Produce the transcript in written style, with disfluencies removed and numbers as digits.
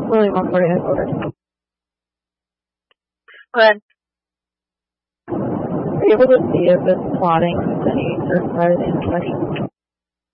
William 149 over. Go ahead. Are you able to see if it's plotting any exercise in question?